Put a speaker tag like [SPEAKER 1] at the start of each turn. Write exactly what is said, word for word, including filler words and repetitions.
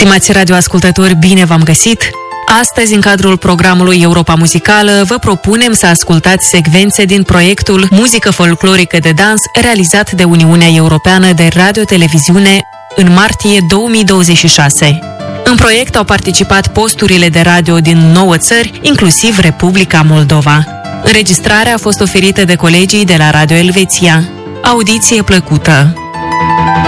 [SPEAKER 1] Stimați radioascultători, bine v-am găsit! Astăzi, în cadrul programului Europa Muzicală, vă propunem să ascultați secvențe din proiectul Muzică folclorică de dans realizat de Uniunea Europeană de Radio-Televiziune în martie două mii douăzeci și șase. În proiect au participat posturile de radio din nouă țări, inclusiv Republica Moldova. Înregistrarea a fost oferită de colegii de la Radio Elveția. Audiție plăcută!